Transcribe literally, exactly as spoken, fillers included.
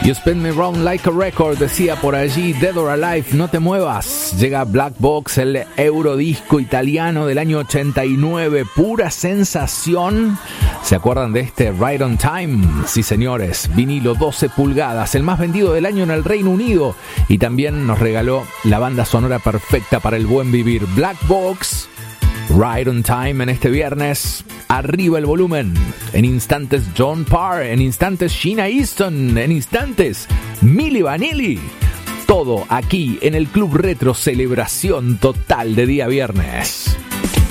You Spin Me Round Like a Record, decía por allí Dead or Alive, no te muevas. Llega Black Box, el eurodisco italiano del año ochenta y nueve, pura sensación. ¿Se acuerdan de este Right on Time? Sí, señores, vinilo doce pulgadas, el más vendido del año en el Reino Unido, y también nos regaló la banda sonora perfecta para el buen vivir. Black Box, Right on Time en este viernes. Arriba el volumen. En instantes John Parr, en instantes Sheena Easton, en instantes Milli Vanilli. Todo aquí en el Club Retro, celebración total de día viernes.